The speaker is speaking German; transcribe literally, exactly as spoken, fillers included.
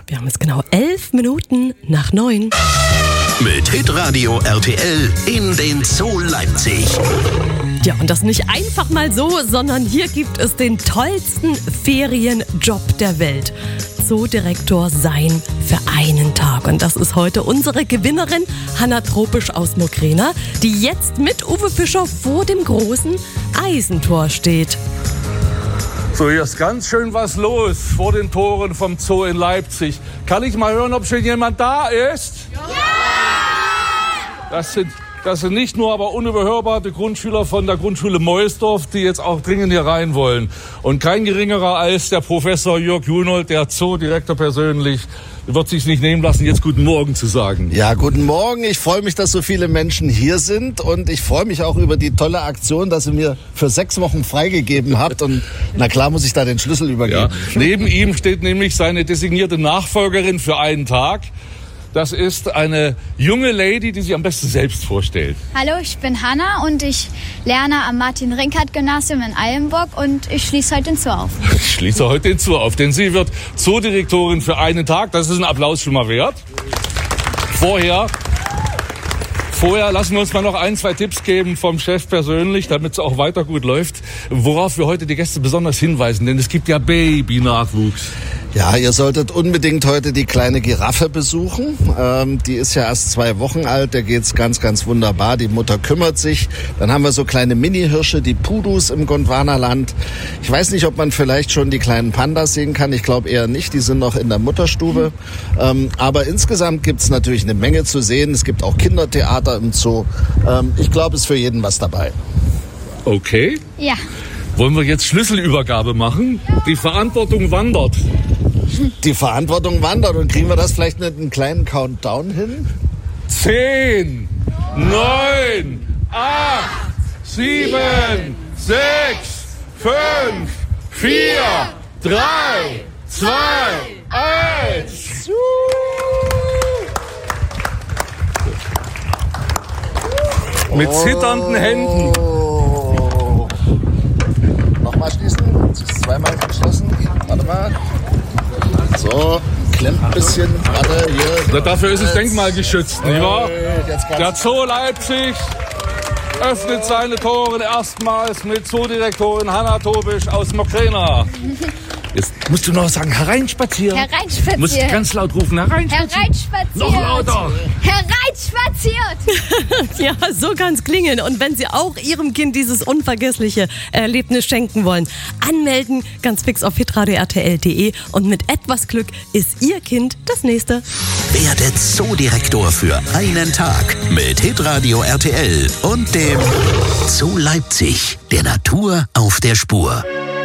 Wir haben es genau elf Minuten nach neun. Mit Hitradio R T L in den Zoo Leipzig. Ja, und das nicht einfach mal so, sondern hier gibt es den tollsten Ferienjob der Welt. Zoodirektor sein für einen Tag. Und das ist heute unsere Gewinnerin Hanna Tropisch aus Mokrana, die jetzt mit Uwe Fischer vor dem großen Eisentor steht. So, hier ist ganz schön was los vor den Toren vom Zoo in Leipzig. Kann ich mal hören, ob schon jemand da ist? Ja! Das sind, das sind nicht nur, aber unüberhörbar die Grundschüler von der Grundschule Meusdorf, die jetzt auch dringend hier rein wollen. Und kein geringerer als der Professor Jörg Junold, der Zoodirektor persönlich, wird sich nicht nehmen lassen, jetzt guten Morgen zu sagen. Ja, guten Morgen. Ich freue mich, dass so viele Menschen hier sind und ich freue mich auch über die tolle Aktion, dass ihr mir für sechs Wochen freigegeben habt und na klar muss ich da den Schlüssel übergeben. Ja. Neben ihm steht nämlich seine designierte Nachfolgerin für einen Tag. Das ist eine junge Lady, die sich am besten selbst vorstellt. Hallo, ich bin Hanna und ich lerne am Martin-Rinkart-Gymnasium in Eilenburg und ich schließe heute den Zoo auf. Ich schließe heute den Zoo auf, denn sie wird Zoodirektorin für einen Tag. Das ist ein Applaus schon mal wert. Vorher, vorher lassen wir uns mal noch ein, zwei Tipps geben vom Chef persönlich, damit es auch weiter gut läuft. Worauf wir heute die Gäste besonders hinweisen, denn es gibt ja Baby-Nachwuchs. Ja, ihr solltet unbedingt heute die kleine Giraffe besuchen. Ähm, die ist ja erst zwei Wochen alt, der geht's ganz, ganz wunderbar. Die Mutter kümmert sich. Dann haben wir so kleine Mini-Hirsche, die Pudus im Gondwanaland. Ich weiß nicht, ob man vielleicht schon die kleinen Pandas sehen kann. Ich glaube eher nicht, die sind noch in der Mutterstube. Ähm, aber insgesamt gibt's natürlich eine Menge zu sehen. Es gibt auch Kindertheater im Zoo. Ähm, ich glaube, es ist für jeden was dabei. Okay. Ja. Wollen wir jetzt Schlüsselübergabe machen? Die Verantwortung wandert. Die Verantwortung wandert. Und kriegen wir das vielleicht mit einem kleinen Countdown hin? Zehn, neun, acht, sieben, sechs, fünf, vier, drei, zwei, eins. Mit zitternden Händen. Oh. Nochmal schließen. Es ist zweimal geschlossen. Warte mal. So, klemmt ein bisschen. Warte, hier. Na, dafür ist es denkmalgeschützt, nicht wahr? Der Zoo Leipzig öffnet seine Tore erstmals mit Zoodirektorin Hanna Tropisch aus Mokrana. Jetzt musst du noch sagen, hereinspazieren. Hereinspaziert. Du musst ganz laut rufen, hereinspazieren. Hereinspaziert. Noch lauter. Hereinspaziert. Ja, so kann's klingen. Und wenn Sie auch Ihrem Kind dieses unvergessliche Erlebnis schenken wollen, anmelden, ganz fix auf hitradio r t l punkt d e und mit etwas Glück ist Ihr Kind das nächste. Werde Zoodirektor für einen Tag mit Hitradio R T L und dem Zoo Leipzig, der Natur auf der Spur.